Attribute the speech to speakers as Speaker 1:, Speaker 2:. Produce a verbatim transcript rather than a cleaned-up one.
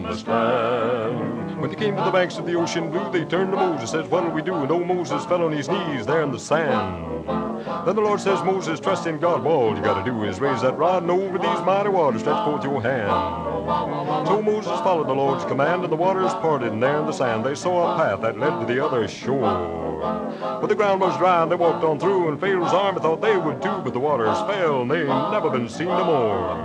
Speaker 1: on the strand. When they came to the banks of the ocean blue, they turned to Moses, says, what'll we do? And old Moses fell on his knees there in the sand. Then the Lord says, Moses, trust in God. Well, all you got to do is raise that rod, and over these mighty waters stretch forth your hand. So Moses followed the Lord's command, and the waters parted, and there in the sand they saw a path that led to the other shore. But the ground was dry, and they walked on through, and Pharaoh's army thought they would too, but the waters fell, and they ain't never been seen no more.